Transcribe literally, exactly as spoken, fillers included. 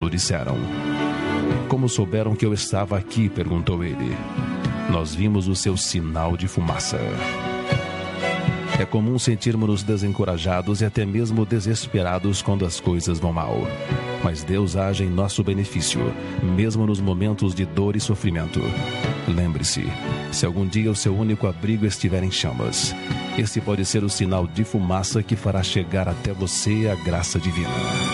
disseram. Como souberam que eu estava aqui? Perguntou ele. Nós vimos o seu sinal de fumaça. É comum sentirmos-nos desencorajados e até mesmo desesperados quando as coisas vão mal. Mas Deus age em nosso benefício, mesmo nos momentos de dor e sofrimento. Lembre-se, se algum dia o seu único abrigo estiver em chamas, esse pode ser o sinal de fumaça que fará chegar até você a graça divina.